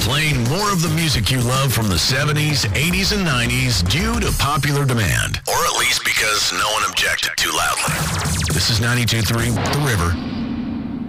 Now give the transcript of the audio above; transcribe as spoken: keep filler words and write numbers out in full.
playing more of the music you love from the seventies, eighties, and nineties due to popular demand. Or at least because no one objected too loudly. This is ninety-two point three The River.